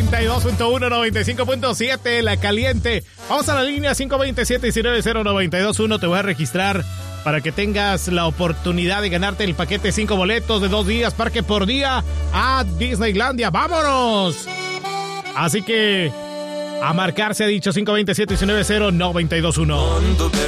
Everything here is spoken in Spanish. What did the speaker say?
92.1, 95.7, La Caliente. Vamos a la línea 527-190921. Te voy a registrar para que tengas la oportunidad de ganarte el paquete 5 boletos de 2 días, parque por día a Disneylandia. ¡Vámonos! Así que a marcar se ha dicho 527-190921. Con tu